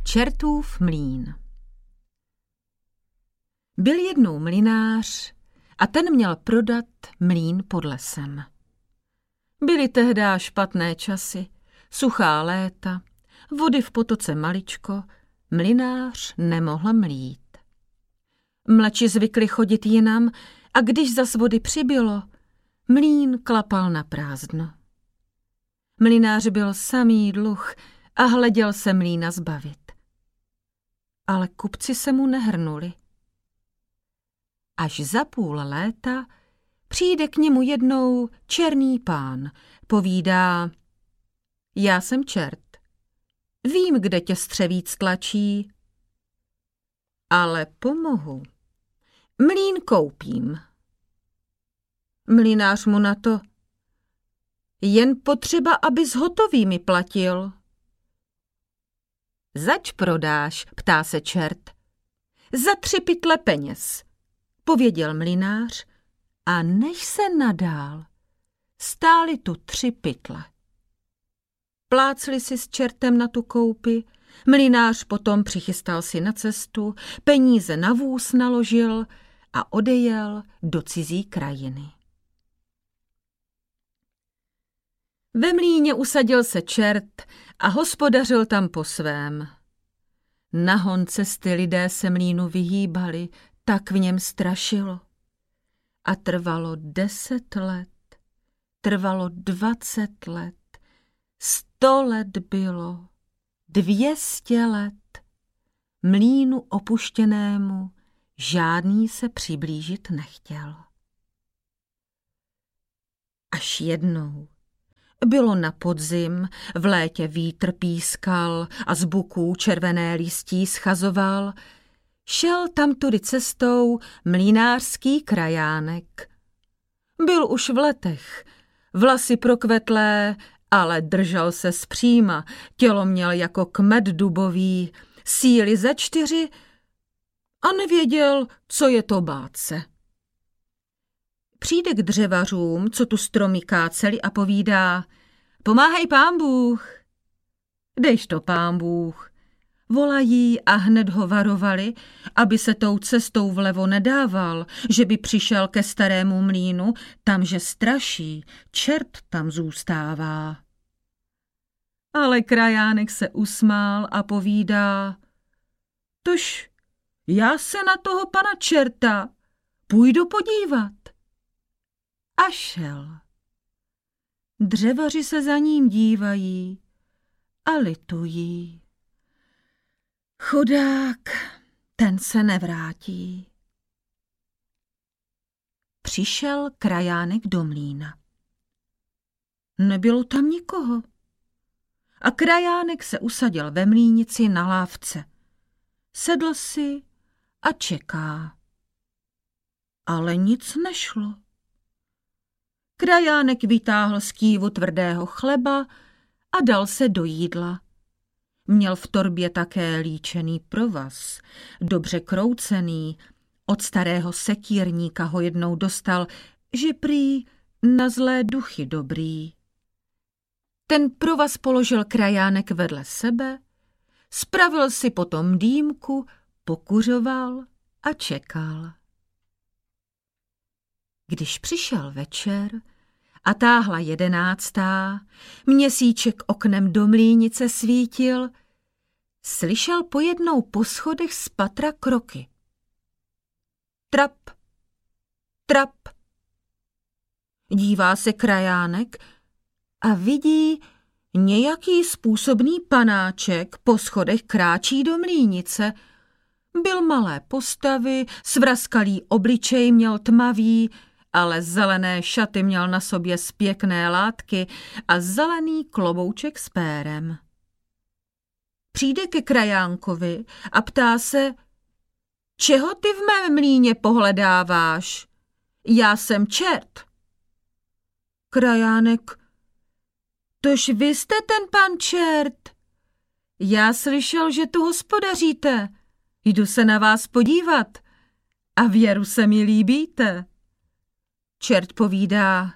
Čertův mlýn. Byl jednou mlynář a ten měl prodat mlýn pod lesem. Byly tehdá špatné časy, suchá léta, vody v potoce maličko, mlynář nemohl mlít. Mladši zvykli chodit jinam a když zas vody přibylo, mlýn klapal na prázdno. Mlynář byl samý dluh a hleděl se mlýna zbavit. Ale kupci se mu nehrnuli. Až za půl léta přijde k němu jednou černý pán, povídá: Já jsem čert, vím, kde tě střevíc tlačí, ale pomohu, mlýn koupím. Mlynář mu na to: Jen potřeba, abys hotový mi platil. Zač prodáš, ptá se čert. Za 3 pytle peněz, pověděl mlynář, a než se nadál, stály tu 3 pytle. Plácli si s čertem na tu koupi, mlynář potom přichystal si na cestu, peníze na vůz naložil a odejel do cizí krajiny. Ve mlýně usadil se čert a hospodařil tam po svém. Nahon cesty lidé se mlýnu vyhýbali, tak v něm strašilo. A trvalo 10 let, trvalo 20 let, 100 let bylo, 200 let. Mlýnu opuštěnému žádný se přiblížit nechtěl. Až jednou, bylo na podzim, v létě vítr pískal a z buků červené listí schazoval, šel tamtudy cestou mlynářský krajánek. Byl už v letech, vlasy prokvetlé, ale držel se zpříma, tělo měl jako kmet dubový, síly ze 4 a nevěděl, co je to bát se. Přijde k dřevařům, co tu stromy káceli, a povídá: Pomáhej pán Bůh. Dejš to pán Bůh. Volají a hned ho varovali, aby se tou cestou vlevo nedával, že by přišel ke starému mlýnu, tamže straší, čert tam zůstává. Ale krajánek se usmál a povídá: Tož já se na toho pana čerta půjdu podívat. A šel. Dřevaři se za ním dívají a litují. Chudák, ten se nevrátí. Přišel krajánek do mlýna. Nebylo tam nikoho. A krajánek se usadil ve mlýnici na lávce. Sedl si a čeká. Ale nic nešlo. Krajánek vytáhl z kývu tvrdého chleba a dal se do jídla. Měl v torbě také líčený provaz, dobře kroucený, od starého sekírníka ho jednou dostal, že prý na zlé duchy dobrý. Ten provaz položil krajánek vedle sebe, spravil si potom dýmku, pokuřoval a čekal. Když přišel večer a táhla 11. měsíček oknem do mlýnice svítil, slyšel pojednou po schodech z patra kroky. Trap, trap. Dívá se krajánek a vidí, nějaký způsobný panáček po schodech kráčí do mlýnice. Byl malé postavy, svrazkalý obličej měl tmavý, ale zelené šaty měl na sobě z pěkné látky a zelený klobouček s pérem. Přijde ke krajánkovi a ptá se: Čeho ty v mém mlýně pohledáváš? Já jsem čert. Krajánek: Tož vy jste ten pan čert. Já slyšel, že tu hospodaříte. Jdu se na vás podívat a věru se mi líbíte. Čert povídá: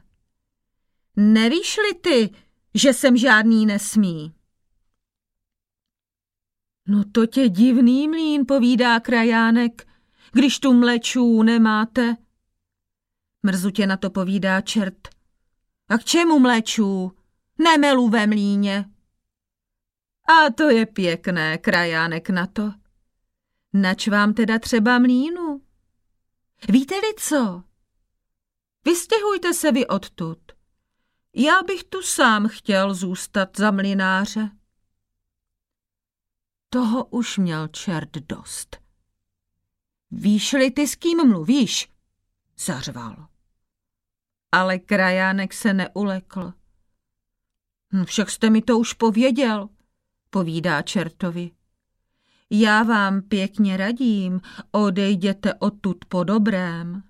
Nevíš-li ty, že jsem žádný nesmí? No to tě divný mlýn, povídá krajánek, když tu mlečů nemáte. Mrzutě na to povídá čert. A k čemu mlečů? Nemelu ve mlýně. A to je pěkné, krajánek na to. Nač vám teda třeba mlýnu? Víte-li co? Vystěhujte se vy odtud. Já bych tu sám chtěl zůstat za mlynáře. Toho už měl čert dost. Víš-li ty, s kým mluvíš? Zařval. Ale krajánek se neulekl. Však jste mi to už pověděl, povídá čertovi. Já vám pěkně radím, odejděte odtud po dobrém.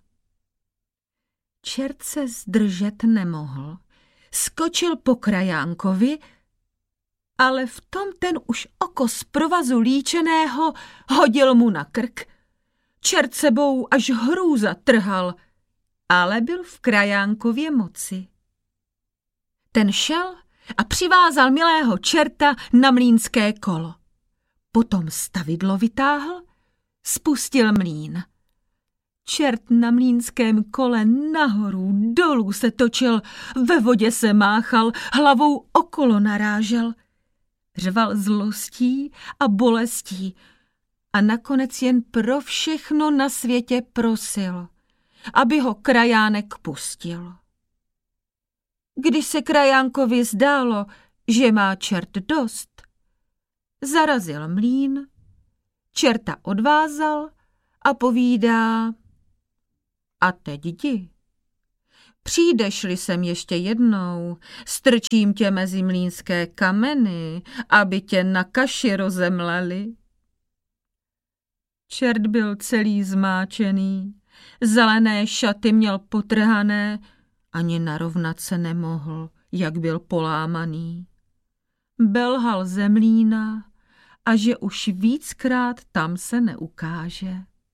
Čert se zdržet nemohl. Skočil po krajánkovi, ale v tom ten už oko z provazu líčeného hodil mu na krk. Čert sebou až hrůza trhal, ale byl v krajánkově moci. Ten šel a přivázal milého čerta na mlýnské kolo. Potom stavidlo vytáhl, spustil mlýn. Čert na mlýnském kole nahoru, dolů se točil, ve vodě se máchal, hlavou okolo narážel. Řval zlostí a bolestí a nakonec jen pro všechno na světě prosil, aby ho krajánek pustil. Když se krajánkovi zdálo, že má čert dost, zarazil mlýn, čerta odvázal a povídá: a teď jdi. Přijdeš-li sem ještě jednou, strčím tě mezi mlýnské kameny, aby tě na kaši rozemleli. Čert byl celý zmáčený, zelené šaty měl potrhané, ani narovnat se nemohl, jak byl polámaný. Belhal ze mlýna a že už víckrát tam se neukáže.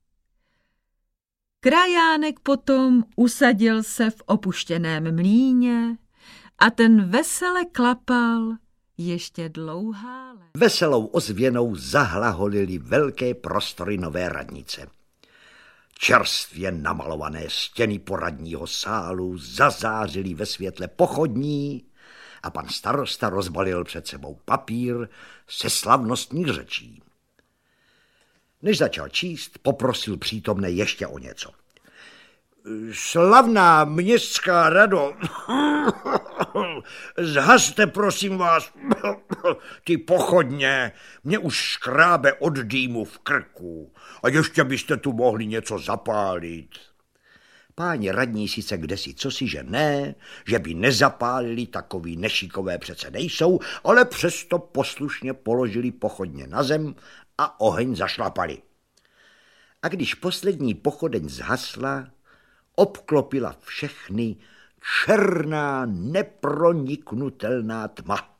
Krajánek potom usadil se v opuštěném mlýně a ten vesele klapal ještě dlouhá léta. Veselou ozvěnou zahlaholily velké prostory nové radnice. Čerstvě namalované stěny poradního sálu zazářily ve světle pochodní a pan starosta rozbalil před sebou papír se slavnostní řečí. Než začal číst, poprosil přítomné ještě o něco. Slavná městská rado, zhaste prosím vás ty pochodně, mě už škrábe od dýmu v krku a ještě byste tu mohli něco zapálit. Páni radní sice kdesi cosi, že ne, že by nezapálili, takový nešikové přece nejsou, ale přesto poslušně položili pochodně na zem a oheň zašlapali. A když poslední pochodeň zhasla, obklopila všechny černá, neproniknutelná tma.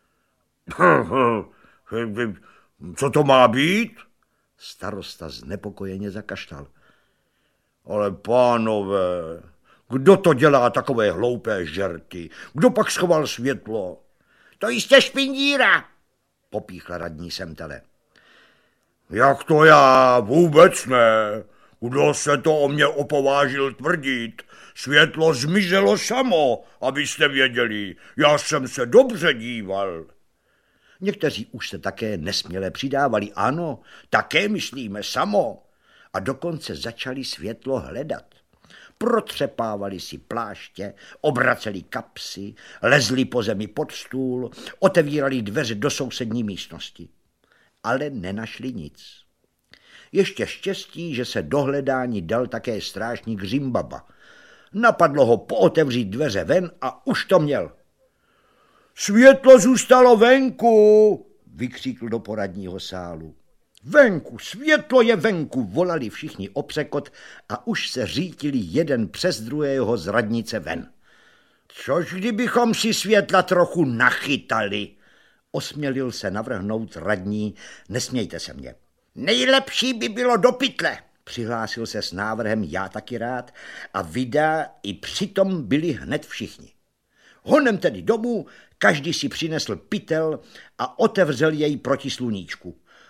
Co to má být? Starosta znepokojeně zakašlal. Ale pánové, kdo to dělá takové hloupé žerty? Kdo pak schoval světlo? To jistě špindíra, popíchla radní Semtele. Jak to já? Vůbec ne. Kdo se to o mě opovážil tvrdit? Světlo zmizelo samo, abyste věděli. Já jsem se dobře díval. Někteří už se také nesměle přidávali. Ano, také myslíme samo. A dokonce začali světlo hledat. Protřepávali si pláště, obraceli kapsy, lezli po zemi pod stůl, otevírali dveře do sousední místnosti. Ale nenašli nic. Ještě štěstí, že se do hledání dal také strážník Řimbaba. Napadlo ho pootevřít dveře ven a už to měl. Světlo zůstalo venku, vykřikl do poradního sálu. Venku, světlo je venku, volali všichni opřekot a už se řítili jeden přes druhého z radnice ven. Což kdybychom si světla trochu nachytali, osmělil se navrhnout radní, nesmějte se mě. Nejlepší by bylo do pytle, přihlásil se s návrhem já taky rád a vida i přitom byli hned všichni. Honem tedy domů, každý si přinesl pytel a otevřel jej proti sluníčku.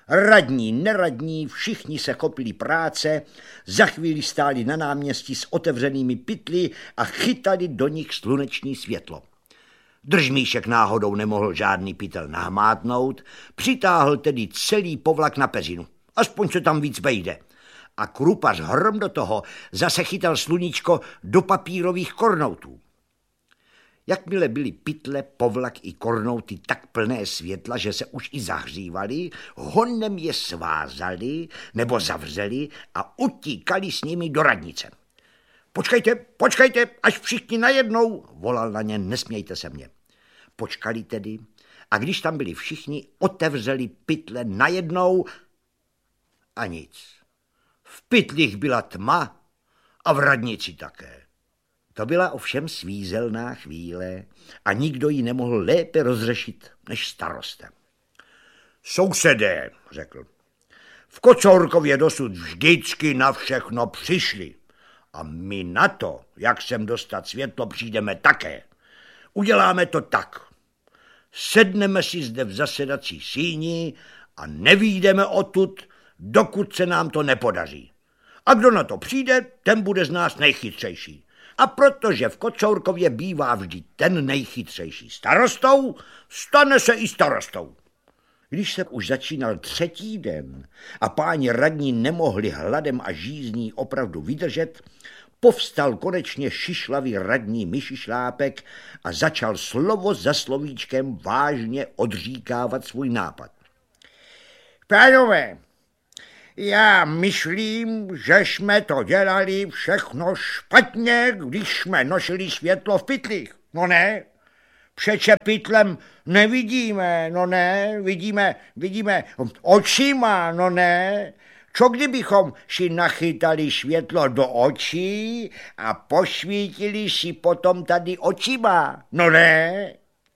Radní, neradní, všichni se chopili práce, za chvíli stáli na náměstí s otevřenými pytli a chytali do nich sluneční světlo. Držmíšek náhodou nemohl žádný pytel nahmátnout, přitáhl tedy celý povlak na peřinu. Aspoň se tam víc vejde. A Krupař hrom do toho zase chytal sluníčko do papírových kornoutů. Jakmile byly pytle, povlak i kornouty tak plné světla, že se už i zahřívali, honem je svázali nebo zavřeli a utíkali s nimi do radnice. Počkejte, počkejte, až všichni najednou, volal na ně, nesmějte se mě. Počkali tedy a když tam byli všichni, otevřeli pytle najednou a nic. V pytlích byla tma a v radnici také. To byla ovšem svízelná chvíle a nikdo ji nemohl lépe rozřešit než starosta. Sousedé, řekl, v Kocourkově dosud vždycky na všechno přišli. A my na to, jak sem dostat světlo, přijdeme také. Uděláme to tak. Sedneme si zde v zasedací síni a nevyjdeme odtud, dokud se nám to nepodaří. A kdo na to přijde, ten bude z nás nejchytřejší. A protože v Kocourkově bývá vždy ten nejchytřejší starostou, stane se i starostou. Když se už začínal třetí den a páni radní nemohli hladem a žízní opravdu vydržet, povstal konečně šišlavý radní Myšišlápek a začal slovo za slovíčkem vážně odříkávat svůj nápad. Pánové, já myslím, že jsme to dělali všechno špatně, když jsme nosili světlo v pytlích. No ne, přece pytlem nevidíme, no ne, vidíme očima, no ne. Co kdybychom si nachytali světlo do očí a posvítili si potom tady očima, no ne.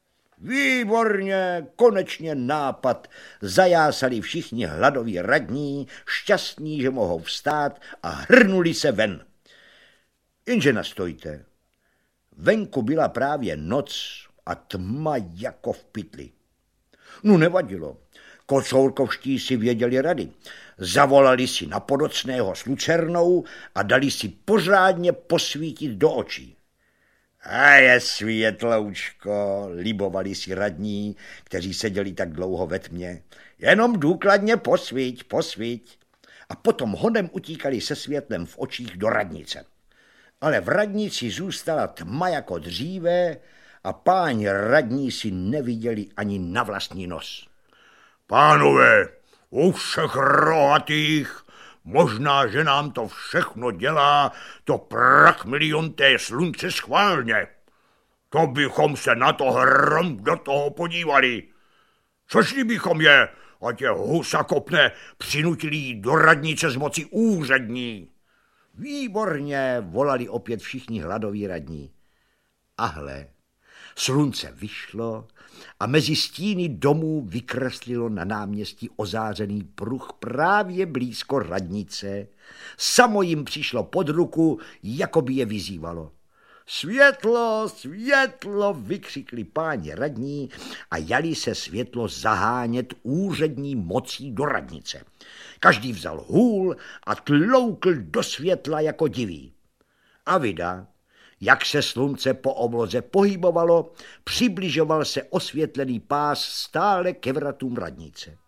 Výborně, konečně nápad, zajásali všichni hladoví radní, šťastní, že mohou vstát a hrnuli se ven. Jenže nastojte, venku byla právě noc a tma jako v pytli. No nevadilo, kocourkovští si věděli rady. Zavolali si na Podocného s lucernou a dali si pořádně posvítit do očí. A je světloučko, libovali si radní, kteří seděli tak dlouho ve tmě. Jenom důkladně posvíť. A potom honem utíkali se světlem v očích do radnice. Ale v radnici zůstala tma jako dříve a páni radní si neviděli ani na vlastní nos. Pánové, u všech rohatých, možná, že nám to všechno dělá to prach milionté slunce schválně. To bychom se na to hrom do toho podívali. Což bychom je, ať je husa kopne, přinutili jít do radnice z moci úřední. Výborně, volali opět všichni hladoví radní. A hle, slunce vyšlo a mezi stíny domů vykreslilo na náměstí ozářený pruh právě blízko radnice. Samo jim přišlo pod ruku, jako by je vyzývalo. Světlo, světlo, vykřikli páni radní a jali se světlo zahánět úřední mocí do radnice. Každý vzal hůl a tloukl do světla jako divý. A vida, jak se slunce po obloze pohybovalo, přibližoval se osvětlený pás stále ke vratům radnice.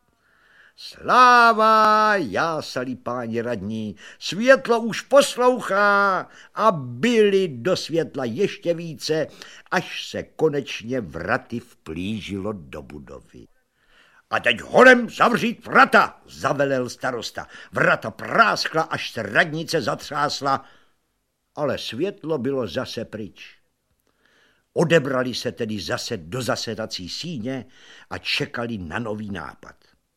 Sláva, jásali páni radní, světlo už poslouchá a byli do světla ještě více, až se konečně vraty vplížilo do budovy. A teď honem zavřít vrata, zavelel starosta. Vrata práskla, až se radnice zatřásla, ale světlo bylo zase pryč. Odebrali se tedy zase do zasedací síně a čekali na nový nápad.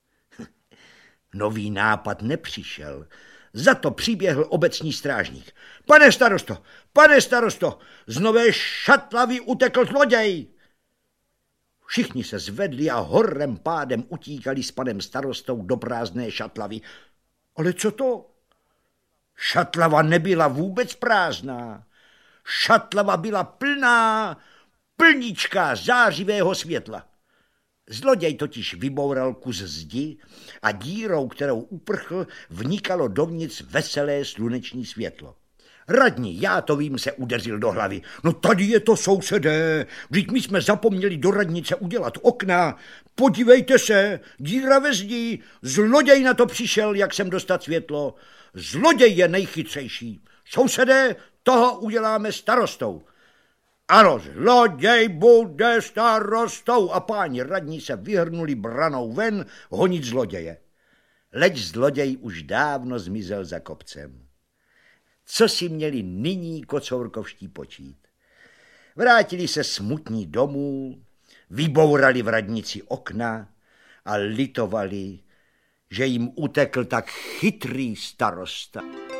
Nový nápad nepřišel, za to přiběhl obecní strážník. Pane starosto, z Nové Šatlavy utekl zloděj. Všichni se zvedli a horem pádem utíkali s panem starostou do prázdné Šatlavy. Ale co to? Šatlava nebyla vůbec prázdná. Šatlava byla plná, plničká zářivého světla. Zloděj totiž vyboural kus zdi a dírou, kterou uprchl, vnikalo dovnitř veselé sluneční světlo. Radní, já to vím, se udeřil do hlavy. No tady je to, sousedé, vždyť my jsme zapomněli do radnice udělat okna. Podívejte se, díra ve zdi, zloděj na to přišel, jak sem dostat světlo. Zloděj je nejchytřejší. Sousedé, toho uděláme starostou. Ano, zloděj bude starostou. A páni radní se vyhrnuli branou ven honit zloděje. Leč zloděj už dávno zmizel za kopcem. Co si měli nyní kocourkovští počít? Vrátili se smutní domů, vybourali v radnici okna a litovali, že jim utekl tak chytrý starosta.